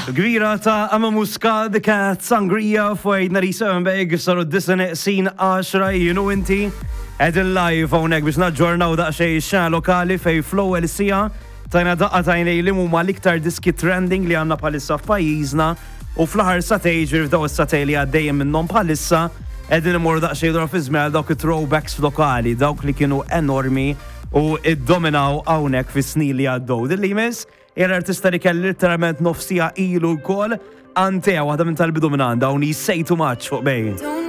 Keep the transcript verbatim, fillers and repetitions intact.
Gwira ta' Amma Muska, The Cat, Sangria, Fwajd, Narisa Mbeg, saru d-disan sin għaxra, jinu inti, edin live għonek biex naġġornaw daqxej xa lokali fej flow el-sija, tajna daqqa tajna li mumma liktar diski trending li għanna palissa f'pajizna, u fl-ħar satej ġirfdaw s-satej li għaddejjem minnom palissa, edin imur daqxej dra fizmel dawk throwbacks lokali, dawk li kienu enormi u id-dominaw għawnek fi snin li għaddow. Dilli jmiss, il-artista li kelli literalment nofsija ilu l-kol, ante għada minn tal-bidu minn għanda, u ni say too much fuq bej.